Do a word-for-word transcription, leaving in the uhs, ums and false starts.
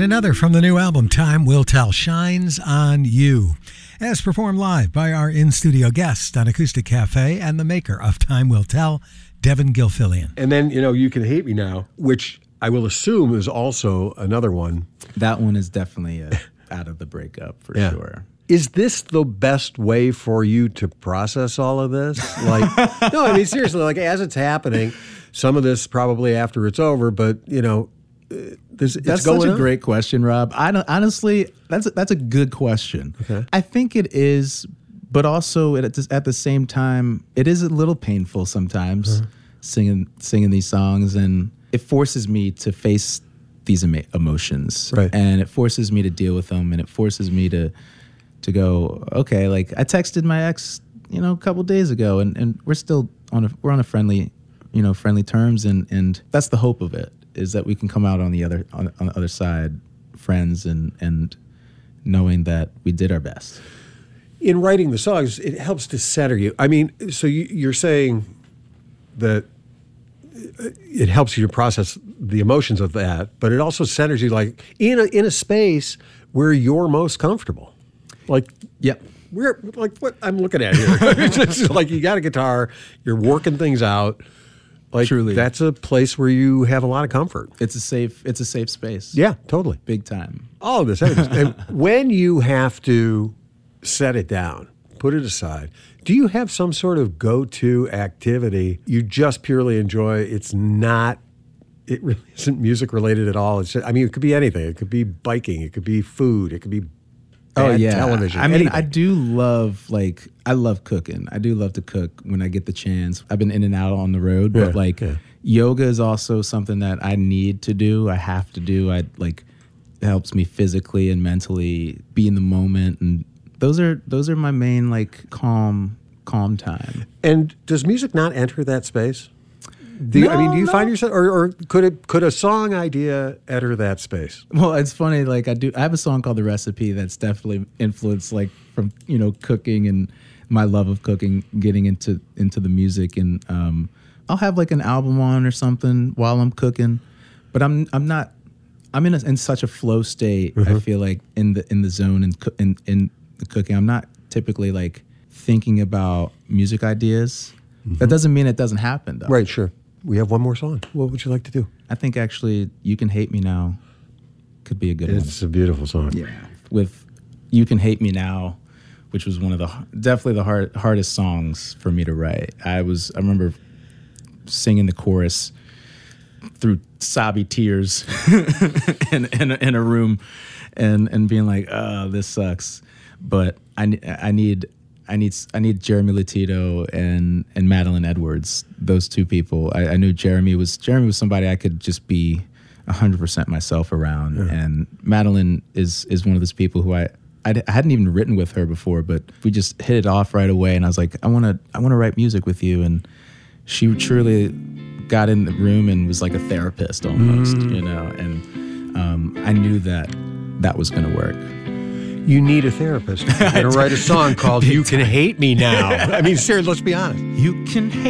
And another from the new album, Time Will Tell, Shines on You, as performed live by our in-studio guest on Acoustic Cafe and the maker of Time Will Tell, Devin Gilfillian. And then, you know, You Can Hate Me Now, which I will assume is also another one. That one is definitely a, out of the breakup, for yeah. sure. Is this the best way for you to process all of this? Like, no, I mean, seriously, like as it's happening, some of this probably after it's over, but, you know, This, that's it's going such a on? great question, Rob. I don't, honestly, that's a, that's a good question. Okay. I think it is, but also it, at the same time, it is a little painful sometimes uh-huh. singing singing these songs, and it forces me to face these emo- emotions, right. and it forces me to deal with them, and it forces me to to go, okay, like I texted my ex, you know, a couple days ago, and, and we're still on a we're on a friendly, you know, friendly terms, and and that's the hope of it. Is that we can come out on the other on, on the other side, friends, and and knowing that we did our best. In writing the songs, it helps to center you. I mean, so you, you're saying that it helps you to process the emotions of that, but it also centers you, like in a in a space where you're most comfortable. Like, yep. We're like what I'm looking at here. It's just like you got a guitar, you're working things out. Like, truly, that's a place where you have a lot of comfort. It's a safe. It's a safe space. Yeah, totally, big time. All of this. And when you have to set it down, put it aside, do you have some sort of go-to activity you just purely enjoy? It's not. It really isn't music related at all. It's just, I mean, it could be anything. It could be biking. It could be food. It could be. Oh bad yeah, television. I mean, anything. I do love like I love cooking. I do love to cook when I get the chance. I've been in and out on the road, yeah, but like yeah. yoga is also something that I need to do. I have to do. I like it helps me physically and mentally be in the moment, and those are those are my main like calm calm time. And does music not enter that space? Do you, no, I mean, do you no. find yourself, or, or could it could a song idea enter that space? Well, it's funny. Like I do, I have a song called "The Recipe" that's definitely influenced, like from you know cooking and my love of cooking, getting into into the music, and um, I'll have like an album on or something while I'm cooking, but I'm I'm not I'm in a, in such a flow state. Mm-hmm. I feel like in the in the zone and in, in in the cooking, I'm not typically like thinking about music ideas. Mm-hmm. That doesn't mean it doesn't happen, though. Right. Sure. We have one more song. What would you like to do? I think actually You Can Hate Me Now could be a good it's one. It's a beautiful song. Yeah. With You Can Hate Me Now, which was one of the, definitely the hard, hardest songs for me to write. I was, I remember singing the chorus through sobby tears in, in, a, in a room and, and being like, oh, this sucks. But I, I need... I need I need Jeremy Latito and and Madeline Edwards. Those two people. I, I knew Jeremy was Jeremy was somebody I could just be a hundred percent myself around. Yeah. And Madeline is is one of those people who I I'd, I hadn't even written with her before, but we just hit it off right away. And I was like, I want to I want to write music with you. And she truly got in the room and was like a therapist almost, mm. you know. And um, I knew that that was going to work. You need a therapist. You're going to write a song called You Can Hate Me Now. I mean, seriously, let's be honest. You can hate